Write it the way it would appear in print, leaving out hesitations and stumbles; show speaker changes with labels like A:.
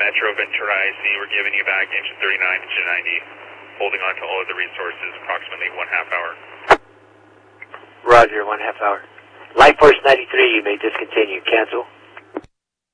A: Metro Ventura IC, we're giving you back engine 39, engine 90, holding on to all of the resources, approximately 1/2 hour.
B: Roger, 1/2 hour. Light Force 93, you may discontinue. Cancel.